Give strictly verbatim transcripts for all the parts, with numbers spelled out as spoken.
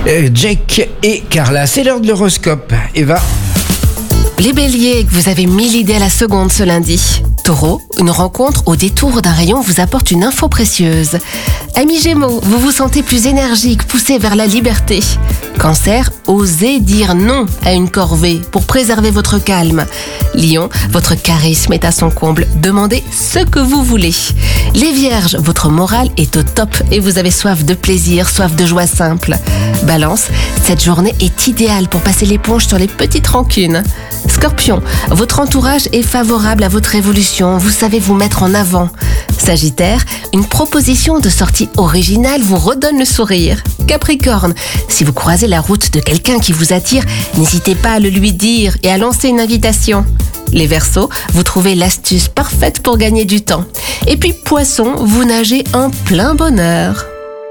euh, Jake et Carla. C'est l'heure de l'horoscope. Eva. Les béliers, vous avez mille idées à la seconde ce lundi. Taureau, une rencontre au détour d'un rayon vous apporte une info précieuse. Amis Gémeaux, vous vous sentez plus énergique, poussé vers la liberté. Cancer, osez dire non à une corvée pour préserver votre calme. Lion, votre charisme est à son comble, demandez ce que vous voulez. Les Vierges, votre morale est au top et vous avez soif de plaisir, soif de joie simple. Balance, cette journée est idéale pour passer l'éponge sur les petites rancunes. Scorpion, votre entourage est favorable à votre évolution, vous savez vous mettre en avant. Sagittaire, une proposition de sortie originale vous redonne le sourire. Capricorne, si vous croisez la route de quelqu'un qui vous attire, n'hésitez pas à le lui dire et à lancer une invitation. Les Verseaux, vous trouvez l'astuce parfaite pour gagner du temps. Et puis Poissons, vous nagez en plein bonheur.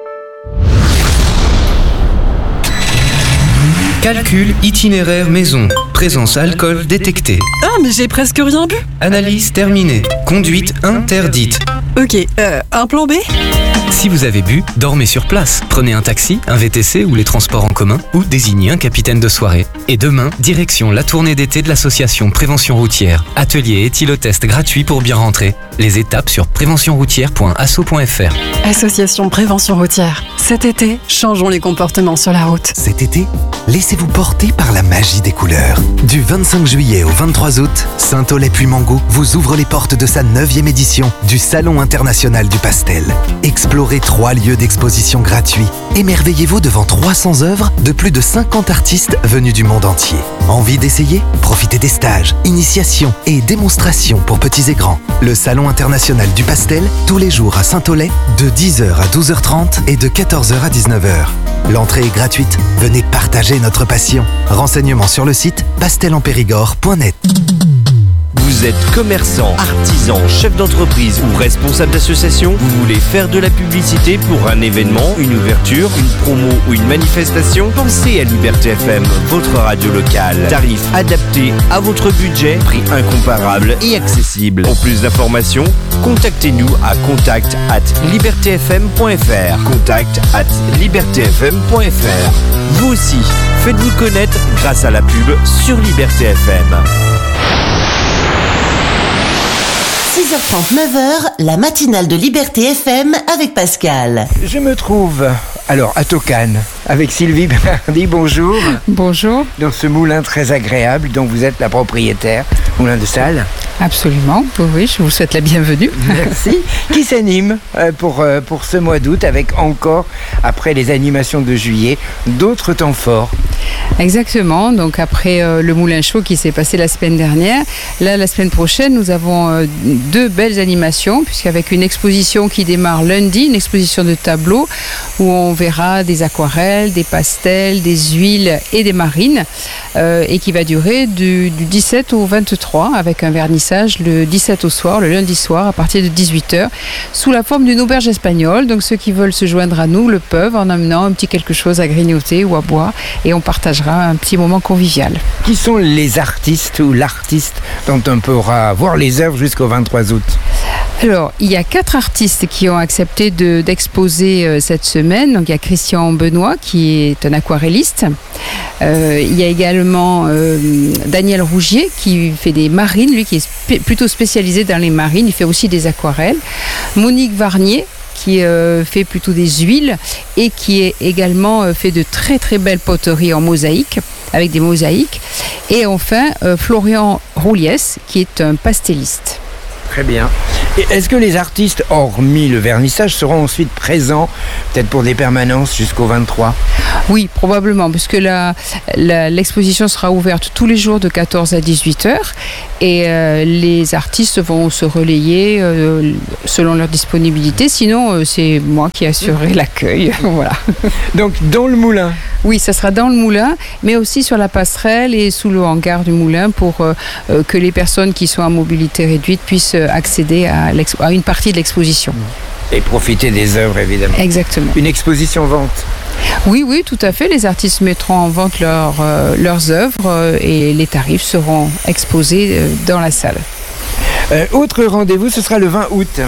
Calcul itinéraire maison. Présence alcool détectée. Ah, mais j'ai presque rien bu. Analyse terminée. Conduite interdite. Ok, euh, un plan B ? Si vous avez bu, dormez sur place. Prenez un taxi, un V T C ou les transports en commun ou désignez un capitaine de soirée. Et demain, direction la tournée d'été de l'association Prévention Routière. Atelier éthylotest gratuit pour bien rentrer. Les étapes sur prévention routière point asso point f r. Association Prévention Routière. Cet été, changeons les comportements sur la route. Cet été, laissez-vous porter par la magie des couleurs. Du vingt-cinq juillet au vingt-trois août, Saint-Aulay-Puymango vous ouvre les portes de sa neuvième édition du Salon international du pastel. Explorez trois lieux d'exposition gratuits. Émerveillez-vous devant trois cents œuvres de plus de cinquante artistes venus du monde entier. Envie d'essayer ? Profitez des stages, initiations et démonstrations pour petits et grands. Le Salon international du pastel, tous les jours à Saint-Aulay, de dix heures à douze heures trente et de quatorze heures à dix-neuf heures. L'entrée est gratuite. Venez partager notre passion. Renseignements sur le site pastel en périgord point net. Vous êtes commerçant, artisan, chef d'entreprise ou responsable d'association, vous voulez faire de la publicité pour un événement, une ouverture, une promo ou une manifestation? Pensez à Liberté F M, votre radio locale. Tarif adapté à votre budget, prix incomparable et accessible. Pour plus d'informations, contactez-nous à contact arobase liberté f m point f r. contact arobase liberté f m point f r. Vous aussi, faites-vous connaître grâce à la pub sur Liberté F M. six heures trente, neuf heures, la matinale de Liberté F M avec Pascal. Je me trouve alors à Tocane avec Sylvie Bernardi. Bonjour. Bonjour. Dans ce moulin très agréable dont vous êtes la propriétaire, moulin de Salles. Absolument, oui, oui, je vous souhaite la bienvenue. Merci. Qui s'anime euh, pour, euh, pour ce mois d'août avec encore, après les animations de juillet, d'autres temps forts? Exactement, donc après euh, le Moulin Chaud qui s'est passé la semaine dernière, là la semaine prochaine nous avons euh, deux belles animations, puisqu'avec une exposition qui démarre lundi, une exposition de tableaux où on verra des aquarelles, des pastels, des huiles et des marines, euh, et qui va durer du, du dix-sept au vingt-trois avec un vernissage le dix-sept au soir, le lundi soir à partir de dix-huit heures, sous la forme d'une auberge espagnole. Donc ceux qui veulent se joindre à nous le peuvent en amenant un petit quelque chose à grignoter ou à boire, et on partagera un petit moment convivial. Qui sont les artistes ou l'artiste dont on pourra voir les œuvres jusqu'au vingt-trois août? Alors, il y a quatre artistes qui ont accepté de, d'exposer euh, cette semaine. Donc, il y a Christian Benoît, qui est un aquarelliste. Euh, il y a également euh, Daniel Rougier, qui fait des marines, lui qui est spé- plutôt spécialisé dans les marines. Il fait aussi des aquarelles. Monique Varnier, qui euh, fait plutôt des huiles et qui est également euh, fait de très très belles poteries en mosaïque, avec des mosaïques. Et enfin, euh, Florian Rouliès, qui est un pastelliste. Très bien. Et est-ce que les artistes, hormis le vernissage, seront ensuite présents, peut-être pour des permanences jusqu'au vingt-trois? Oui, probablement, parce que la, la, l'exposition sera ouverte tous les jours de quatorze à dix-huit heures, et euh, les artistes vont se relayer euh, selon leur disponibilité. Sinon, euh, c'est moi qui assurerai l'accueil. Voilà. Donc, dans le moulin? Oui, ça sera dans le moulin, mais aussi sur la passerelle et sous le hangar du moulin pour euh, euh, que les personnes qui sont à mobilité réduite puissent accéder à, à une partie de l'exposition. Et profiter des œuvres, évidemment. Exactement. Une exposition vente? Oui, oui, tout à fait. Les artistes mettront en vente leur, euh, leurs œuvres euh, et les tarifs seront exposés euh, dans la salle. Euh, autre rendez-vous, ce sera le vingt août.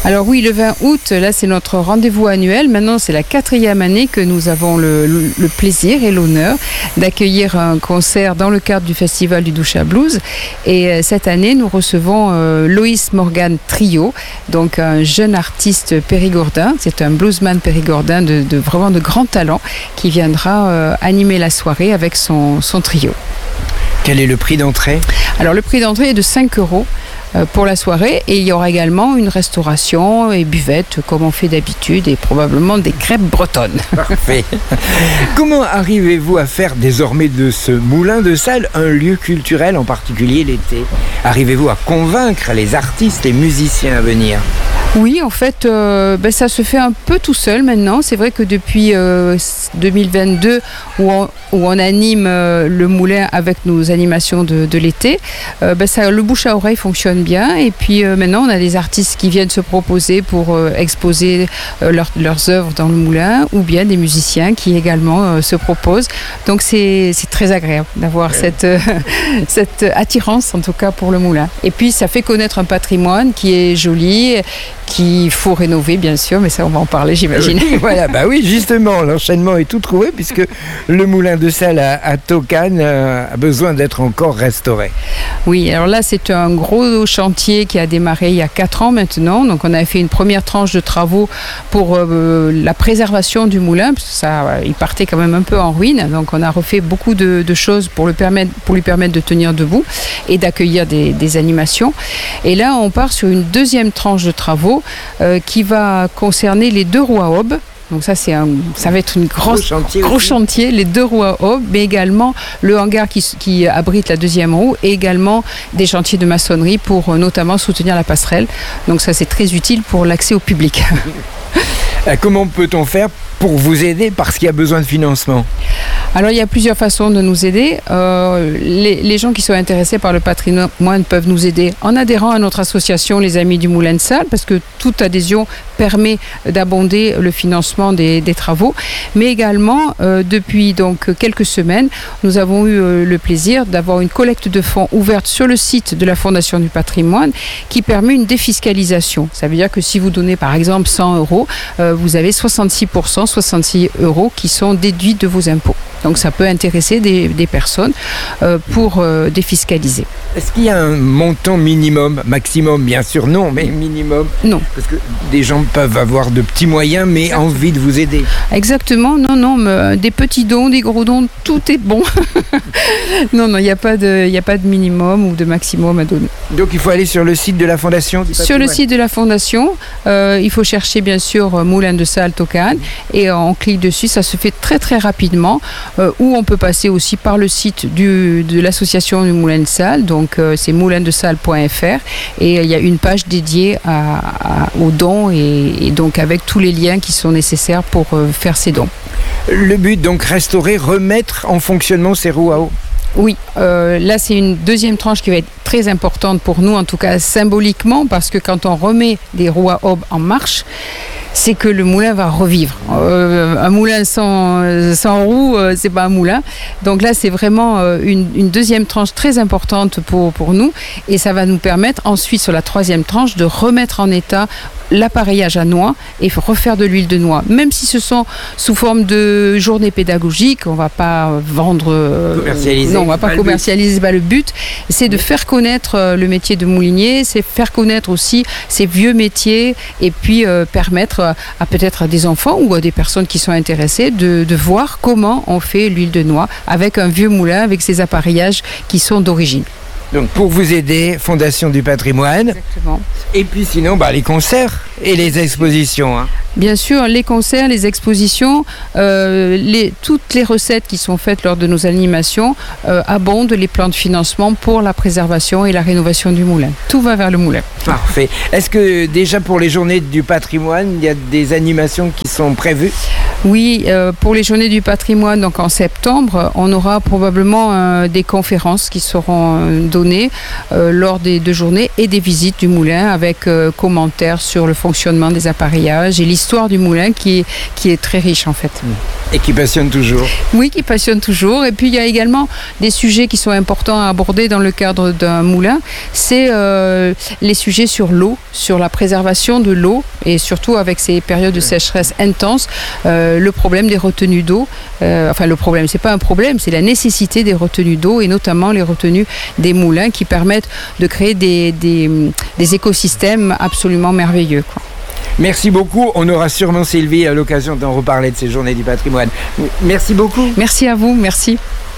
Alors oui, le vingt août, là c'est notre rendez-vous annuel. Maintenant c'est la quatrième année que nous avons le, le, le plaisir et l'honneur d'accueillir un concert dans le cadre du festival du Doucha Blues. Et euh, cette année nous recevons euh, Loïs Morgan Trio, donc un jeune artiste périgordin. C'est un bluesman périgordin de, de vraiment de grand talent qui viendra euh, animer la soirée avec son, son trio. Quel est le prix d'entrée ? Alors le prix d'entrée est de cinq euros pour la soirée et il y aura également une restauration et buvette comme on fait d'habitude et probablement des crêpes bretonnes. Parfait. Comment arrivez-vous à faire désormais de ce moulin de salle un lieu culturel, en particulier l'été ? Arrivez-vous à convaincre les artistes et musiciens à venir ? Oui, en fait, euh, ben, ça se fait un peu tout seul maintenant. C'est vrai que depuis euh, deux mille vingt-deux, où on, où on anime euh, le moulin avec nos animations de, de l'été, euh, ben, ça, le bouche à oreille fonctionne bien. Et puis euh, maintenant, on a des artistes qui viennent se proposer pour euh, exposer euh, leur, leurs œuvres dans le moulin, ou bien des musiciens qui également euh, se proposent. Donc c'est, c'est très agréable d'avoir ouais. cette, euh, cette attirance, en tout cas pour le moulin. Et puis ça fait connaître un patrimoine qui est joli, qu'il faut rénover bien sûr, mais ça on va en parler j'imagine. Oui, voilà, bah oui, justement, l'enchaînement est tout trouvé puisque le moulin de salle à, à Taucane euh, a besoin d'être encore restauré. Oui, alors là c'est un gros chantier qui a démarré il y a quatre ans maintenant, donc on a fait une première tranche de travaux pour euh, la préservation du moulin, parce que ça, euh, il partait quand même un peu en ruine, donc on a refait beaucoup de, de choses pour, le permettre, pour lui permettre de tenir debout et d'accueillir des, des animations. Et là on part sur une deuxième tranche de travaux Euh, qui va concerner les deux roues à aubes. Donc ça, c'est un, ça va être un gros chantier, gros chantier, les deux roues à aubes, mais également le hangar qui, qui abrite la deuxième roue et également des chantiers de maçonnerie pour euh, notamment soutenir la passerelle. Donc ça, c'est très utile pour l'accès au public. Comment peut-on faire pour vous aider parce qu'il y a besoin de financement ? Alors il y a plusieurs façons de nous aider. Euh, les, les gens qui sont intéressés par le patrimoine peuvent nous aider en adhérant à notre association Les Amis du Moulin de Salle, parce que toute adhésion permet d'abonder le financement des, des travaux. Mais également, euh, depuis donc quelques semaines, nous avons eu euh, le plaisir d'avoir une collecte de fonds ouverte sur le site de la Fondation du Patrimoine qui permet une défiscalisation. Ça veut dire que si vous donnez par exemple cent euros, euh, vous avez soixante-six pour cent, soixante-six euros qui sont déduits de vos impôts. Donc ça peut intéresser des, des personnes euh, pour euh, défiscaliser. Est-ce qu'il y a un montant minimum, maximum bien sûr non, mais minimum ? Non. Parce que des gens peuvent avoir de petits moyens mais Exactement. envie de vous aider. Exactement, non, non, mais des petits dons, des gros dons, tout est bon. non, non, il n'y a pas de, il n'y a pas de minimum ou de maximum à donner. Donc il faut aller sur le site de la Fondation du Sur le site de la Fondation, euh, il faut chercher bien sûr Moulin de Salle Taucane et on clique dessus, ça se fait très très rapidement. Euh, ou on peut passer aussi par le site du, de l'association du Moulin de Salle, donc euh, c'est moulin de salle point f r et il y a une page dédiée à, à, aux dons et, et donc avec tous les liens qui sont nécessaires pour euh, faire ces dons. Le but donc restaurer, remettre en fonctionnement ces roues à eau. Oui, euh, là c'est une deuxième tranche qui va être très importante pour nous, en tout cas symboliquement, parce que quand on remet des roues à aubes en marche, c'est que le moulin va revivre. Euh, un moulin sans, sans roue, euh, c'est pas un moulin. Donc là, c'est vraiment euh, une, une deuxième tranche très importante pour, pour nous. Et ça va nous permettre ensuite, sur la troisième tranche, de remettre en état l'appareillage à noix et refaire de l'huile de noix. Même si ce sont sous forme de journées pédagogiques, on ne va pas vendre... Euh, commercialiser. Non, on ne va pas commercialiser, c'est pas le but. C'est de faire connaître euh, le métier de moulinier, c'est faire connaître aussi ces vieux métiers et puis euh, permettre à peut-être à des enfants ou à des personnes qui sont intéressées de, de voir comment on fait l'huile de noix avec un vieux moulin, avec ces appareillages qui sont d'origine. Donc pour vous aider, Fondation du Patrimoine. Exactement. Et puis sinon, bah, les concerts et les expositions. Hein. Bien sûr, les concerts, les expositions, euh, les, toutes les recettes qui sont faites lors de nos animations euh, abondent les plans de financement pour la préservation et la rénovation du moulin. Tout va vers le moulin. Parfait. Est-ce que déjà pour les journées du patrimoine, il y a des animations qui sont prévues ? Oui, euh, pour les journées du patrimoine, donc en septembre, on aura probablement euh, des conférences qui seront euh, données euh, lors des deux journées et des visites du moulin avec euh, commentaires sur le fonctionnement des appareillages et l'histoire l'histoire du moulin qui est, qui est très riche en fait. Et qui passionne toujours. Oui, qui passionne toujours. Et puis il y a également des sujets qui sont importants à aborder dans le cadre d'un moulin. C'est euh, les sujets sur l'eau, sur la préservation de l'eau et surtout avec ces périodes de sécheresse intense, euh, le problème des retenues d'eau. Euh, enfin, le problème, c'est pas un problème, c'est la nécessité des retenues d'eau et notamment les retenues des moulins qui permettent de créer des, des, des écosystèmes absolument merveilleux, quoi. Merci beaucoup. On aura sûrement, Sylvie, à l'occasion d'en reparler de ces journées du patrimoine. Merci beaucoup. Merci à vous. Merci.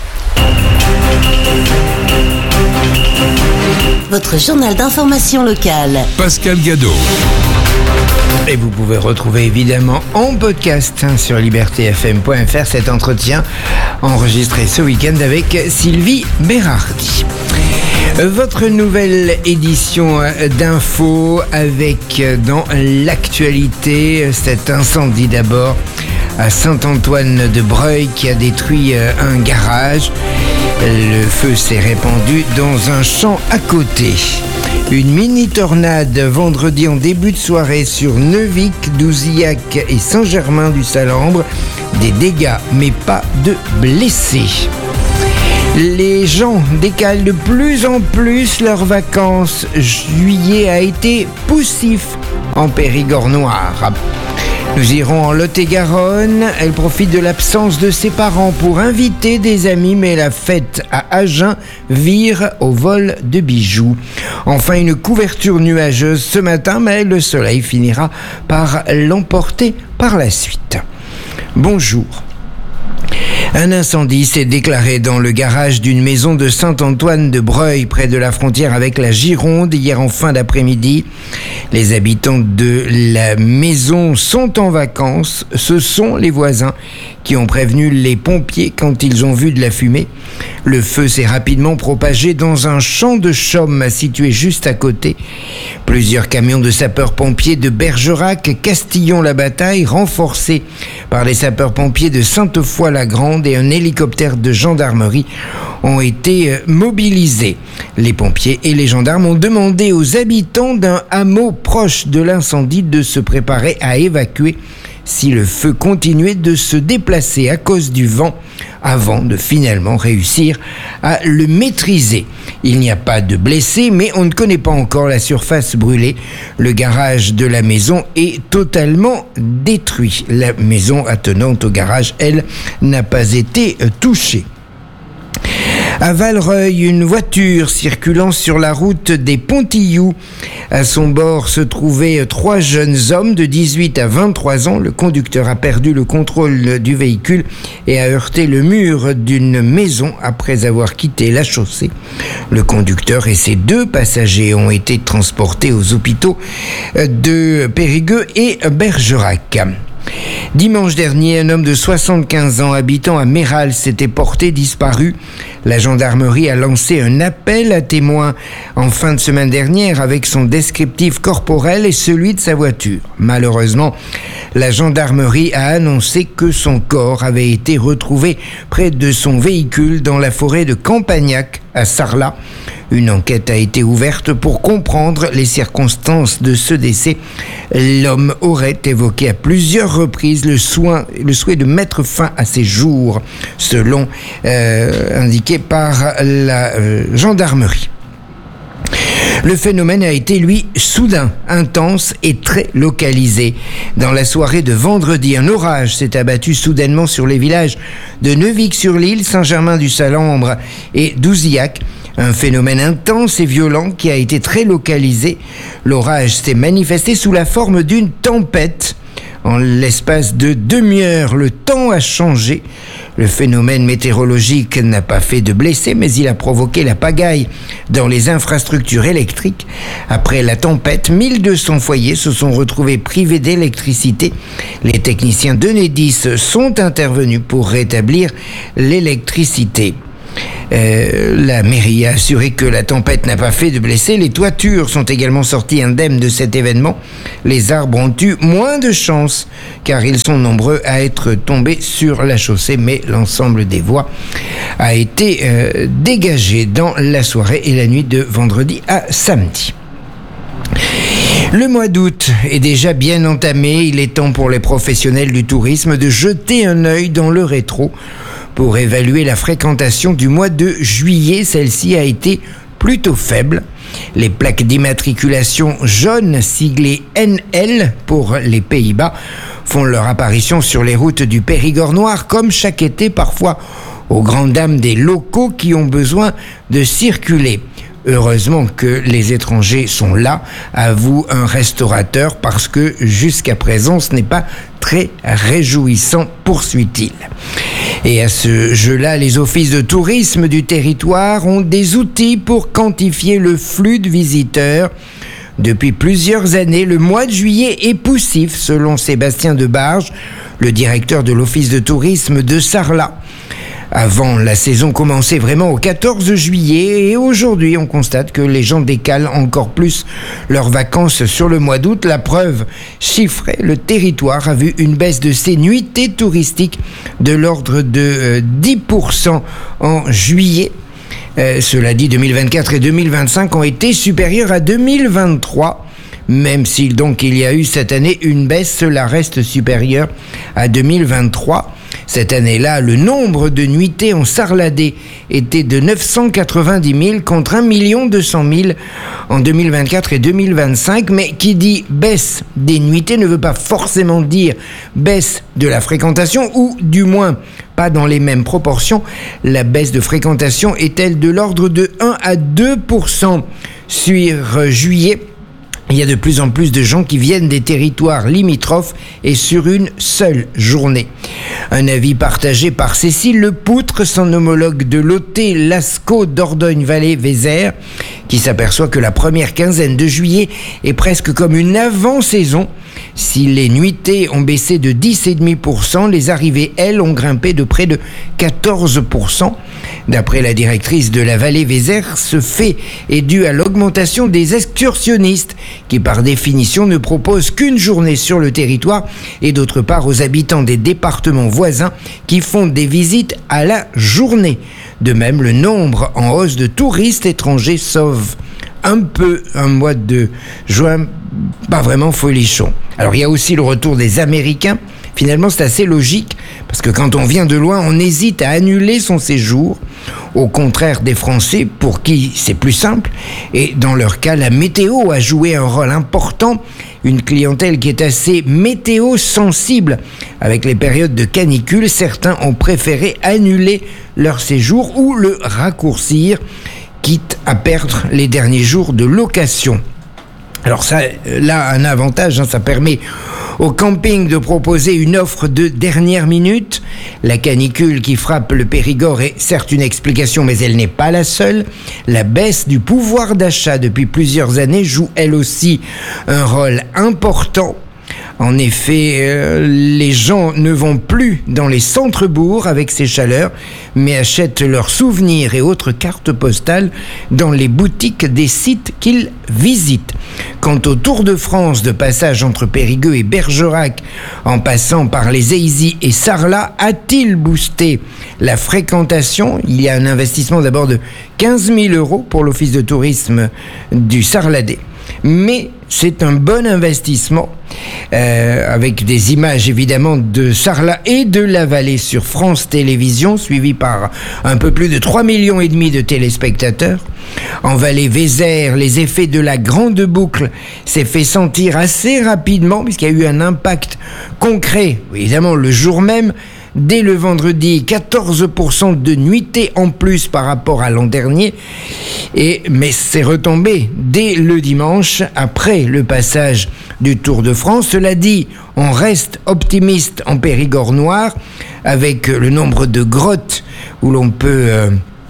Votre journal d'information locale. Pascal Gadot. Et vous pouvez retrouver évidemment en podcast hein, sur liberté f m point f r cet entretien enregistré ce week-end avec Sylvie Bérardi. Votre nouvelle édition d'infos avec dans l'actualité cet incendie d'abord à Saint-Antoine-de-Breuil qui a détruit un garage. Le feu s'est répandu dans un champ à côté. Une mini-tornade vendredi en début de soirée sur Neuvic, Douzillac et Saint-Germain-du-Salambre. Des dégâts mais pas de blessés. Les gens décalent de plus en plus leurs vacances. Juillet a été poussif en Périgord noir. Nous irons en Lot-et-Garonne. Elle profite de l'absence de ses parents pour inviter des amis, mais la fête à Agen vire au vol de bijoux. Enfin, une couverture nuageuse ce matin, mais le soleil finira par l'emporter par la suite. Bonjour. Un incendie s'est déclaré dans le garage d'une maison de Saint-Antoine-de-Breuil, près de la frontière avec la Gironde, hier en fin d'après-midi. Les habitants de la maison sont en vacances. Ce sont les voisins qui ont prévenu les pompiers quand ils ont vu de la fumée. Le feu s'est rapidement propagé dans un champ de chaume situé juste à côté. Plusieurs camions de sapeurs-pompiers de Bergerac, Castillon-la-Bataille, renforcés par les sapeurs-pompiers de Sainte-Foy-la-Grande et un hélicoptère de gendarmerie ont été mobilisés. Les pompiers et les gendarmes ont demandé aux habitants d'un hameau proche de l'incendie de se préparer à évacuer si le feu continuait de se déplacer à cause du vent avant de finalement réussir à le maîtriser. Il n'y a pas de blessés, mais on ne connaît pas encore la surface brûlée. Le garage de la maison est totalement détruit. La maison attenante au garage, elle, n'a pas été touchée. À Valreuil, une voiture circulant sur la route des Pontillous. À son bord se trouvaient trois jeunes hommes de dix-huit à vingt-trois ans. Le conducteur a perdu le contrôle du véhicule et a heurté le mur d'une maison après avoir quitté la chaussée. Le conducteur et ses deux passagers ont été transportés aux hôpitaux de Périgueux et Bergerac. Dimanche dernier, un homme de soixante-quinze ans habitant à Méral s'était porté disparu. La gendarmerie a lancé un appel à témoins en fin de semaine dernière avec son descriptif corporel et celui de sa voiture. Malheureusement, la gendarmerie a annoncé que son corps avait été retrouvé près de son véhicule dans la forêt de Campagnac à Sarlat. Une enquête a été ouverte pour comprendre les circonstances de ce décès. L'homme aurait évoqué à plusieurs reprises le, soin, le souhait de mettre fin à ses jours, selon euh, indiqué par la euh, gendarmerie. Le phénomène a été, lui, soudain, intense et très localisé. Dans la soirée de vendredi, un orage s'est abattu soudainement sur les villages de Neuvic-sur-l'Île, Saint-Germain-du-Salambre et Douzillac. Un phénomène intense et violent qui a été très localisé. L'orage s'est manifesté sous la forme d'une tempête. En l'espace de demi-heure, le temps a changé. Le phénomène météorologique n'a pas fait de blessés, mais il a provoqué la pagaille dans les infrastructures électriques. Après la tempête, mille deux cents foyers se sont retrouvés privés d'électricité. Les techniciens d'Enedis sont intervenus pour rétablir l'électricité. Euh, la mairie a assuré que la tempête n'a pas fait de blessés. Les toitures sont également sorties indemnes de cet événement. Les arbres ont eu moins de chance car ils sont nombreux à être tombés sur la chaussée, mais l'ensemble des voies a été euh, dégagé dans la soirée et la nuit de vendredi à samedi. Le mois d'août est déjà bien entamé. Il est temps pour les professionnels du tourisme de jeter un œil dans le rétro pour évaluer la fréquentation du mois de juillet. Celle-ci a été plutôt faible. Les plaques d'immatriculation jaunes siglées N L pour les Pays-Bas font leur apparition sur les routes du Périgord noir comme chaque été, parfois aux grandes dames des locaux qui ont besoin de circuler. Heureusement que les étrangers sont là, avoue un restaurateur, parce que jusqu'à présent ce n'est pas très réjouissant, poursuit-il. Et à ce jeu-là, les offices de tourisme du territoire ont des outils pour quantifier le flux de visiteurs. Depuis plusieurs années, le mois de juillet est poussif, selon Sébastien Debarge, le directeur de l'office de tourisme de Sarlat. Avant, la saison commençait vraiment au quatorze juillet et aujourd'hui, on constate que les gens décalent encore plus leurs vacances sur le mois d'août. La preuve chiffrée, le territoire a vu une baisse de ses nuitées touristiques de l'ordre de euh, dix pour cent en juillet. Euh, cela dit, deux mille vingt-quatre et deux mille vingt-cinq ont été supérieurs à deux mille vingt-trois. Même si donc il y a eu cette année une baisse, cela reste supérieur à deux mille vingt-trois. Cette année-là, le nombre de nuitées en Sarladais était de neuf cent quatre-vingt-dix mille contre un million deux cent mille en deux mille vingt-quatre et deux mille vingt-cinq. Mais qui dit baisse des nuitées ne veut pas forcément dire baisse de la fréquentation, ou du moins pas dans les mêmes proportions. La baisse de fréquentation est-elle de l'ordre de un à deux pour cent sur juillet? Il y a de plus en plus de gens qui viennent des territoires limitrophes et sur une seule journée. Un avis partagé par Cécile Lepoutre, son homologue de l'O T Lascaux Dordogne-Vallée-Vézère, qui s'aperçoit que la première quinzaine de juillet est presque comme une avant-saison. Si les nuitées ont baissé de dix virgule cinq pour cent, les arrivées, elles, ont grimpé de près de quatorze pour cent. D'après la directrice de la Vallée-Vézère, ce fait est dû à l'augmentation des excursionnistes qui, par définition, ne proposent qu'une journée sur le territoire, et d'autre part aux habitants des départements voisins qui font des visites à la journée. De même, le nombre en hausse de touristes étrangers sauve un peu un mois de juin, pas vraiment folichon. Alors il y a aussi le retour des Américains. Finalement, c'est assez logique, parce que quand on vient de loin, on hésite à annuler son séjour, au contraire des Français, pour qui c'est plus simple. Et dans leur cas, la météo a joué un rôle important, une clientèle qui est assez météo-sensible. Avec les périodes de canicule, certains ont préféré annuler leur séjour ou le raccourcir, quitte à perdre les derniers jours de location. Alors ça, là, un avantage, hein, ça permet au camping de proposer une offre de dernière minute. La canicule qui frappe le Périgord est certes une explication, mais elle n'est pas la seule. La baisse du pouvoir d'achat depuis plusieurs années joue elle aussi un rôle important. En effet, euh, les gens ne vont plus dans les centres-bourgs avec ces chaleurs, mais achètent leurs souvenirs et autres cartes postales dans les boutiques des sites qu'ils visitent. Quant au Tour de France de passage entre Périgueux et Bergerac, en passant par les Éisy et Sarlat, a-t-il boosté la fréquentation? Il y a un investissement d'abord de quinze mille euros pour l'office de tourisme du Sarladais. Mais c'est un bon investissement, euh, avec des images évidemment de Sarlat et de la vallée sur France Télévisions, suivi par un peu plus de trois millions et demi de téléspectateurs. En Vallée-Vézère, les effets de la grande boucle s'est fait sentir assez rapidement, puisqu'il y a eu un impact concret, évidemment le jour même. Dès le vendredi, quatorze pour cent de nuitées en plus par rapport à l'an dernier. Et, mais c'est retombé dès le dimanche, après le passage du Tour de France. Cela dit, on reste optimiste en Périgord noir, avec le nombre de grottes où l'on peut euh,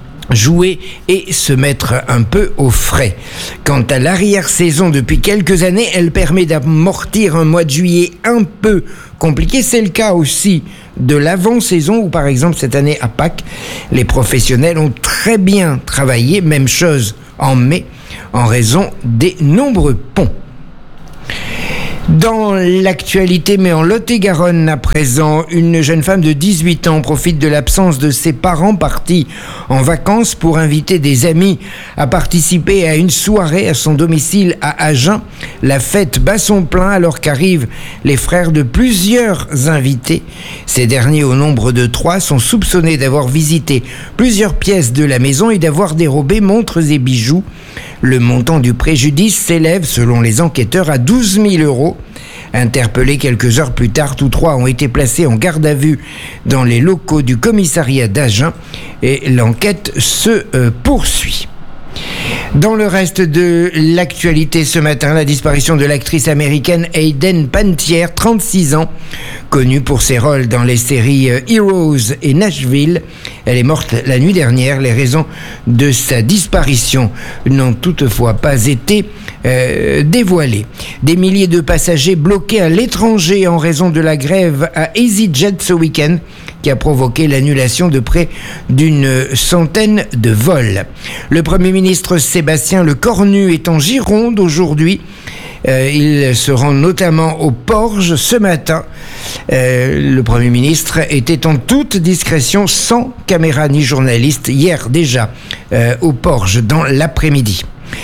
jouer et se mettre un peu au frais. Quant à l'arrière-saison, depuis quelques années, elle permet d'amortir un mois de juillet un peu compliqué. C'est le cas aussi de l'avant-saison, où par exemple cette année à Pâques, les professionnels ont très bien travaillé, même chose en mai, en raison des nombreux ponts. Dans l'actualité, mais en Lot-et-Garonne à présent, une jeune femme de dix-huit ans profite de l'absence de ses parents partis en vacances pour inviter des amis à participer à une soirée à son domicile à Agen. La fête bat son plein alors qu'arrivent les frères de plusieurs invités. Ces derniers, au nombre de trois, sont soupçonnés d'avoir visité plusieurs pièces de la maison et d'avoir dérobé montres et bijoux. Le montant du préjudice s'élève, selon les enquêteurs, à douze mille euros. Interpellés quelques heures plus tard, tous trois ont été placés en garde à vue dans les locaux du commissariat d'Agen et l'enquête se euh, poursuit. Dans le reste de l'actualité ce matin, la disparition de l'actrice américaine Hayden Panettiere, trente-six ans, connue pour ses rôles dans les séries Heroes et Nashville. Elle est morte la nuit dernière. Les raisons de sa disparition n'ont toutefois pas été euh, dévoilées. Des milliers de passagers bloqués à l'étranger en raison de la grève à EasyJet ce week-end, qui a provoqué l'annulation de près d'une centaine de vols. Le Premier ministre Sébastien Lecornu est en Gironde aujourd'hui. Euh, il se rend notamment au Porge ce matin. Euh, le Premier ministre était en toute discrétion, sans caméra ni journaliste, hier déjà euh, au Porge dans l'après-midi.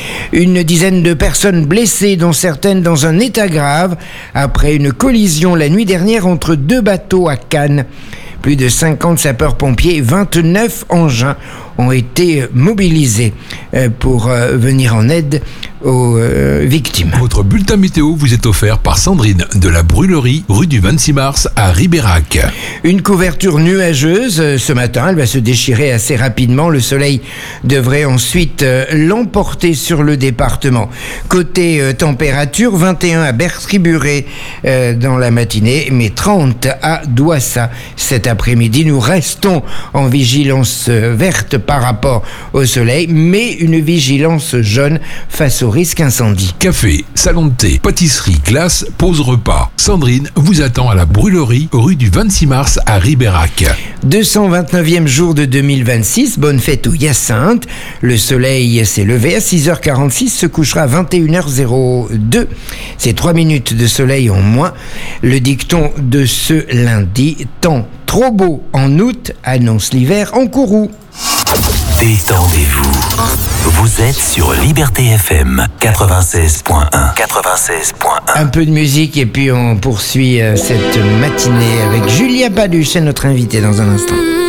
Une dizaine de personnes blessées, dont certaines dans un état grave, après une collision la nuit dernière entre deux bateaux à Cannes. Plus de cinquante sapeurs-pompiers et vingt-neuf engins ont été mobilisés pour venir en aide aux victimes. Votre bulletin météo vous est offert par Sandrine de la Brûlerie, rue du vingt-six mars à Ribérac. Une couverture nuageuse ce matin, elle va se déchirer assez rapidement. Le soleil devrait ensuite l'emporter sur le département. Côté température, vingt et un à Bertry-Buré dans la matinée, mais trente à Douassa cet après-midi. Nous restons en vigilance verte par rapport au soleil, mais une vigilance jaune face au risque incendie. Café, salon de thé, pâtisserie, glace, pause repas. Sandrine vous attend à la Brûlerie, rue du vingt-six mars à Ribérac. deux cent vingt-neuvième jour de deux mille vingt-six, bonne fête aux Hyacinthe. Le soleil s'est levé à six heures quarante-six, se couchera à vingt et une heures deux. C'est trois minutes de soleil en moins. Le dicton de ce lundi, temps trop beau en août, annonce l'hiver en courroux. Détendez-vous. Vous êtes sur Liberté F M quatre-vingt-seize point un. quatre-vingt-seize point un. Un peu de musique et puis on poursuit cette matinée avec Julia Baluch, c'est notre invitée dans un instant.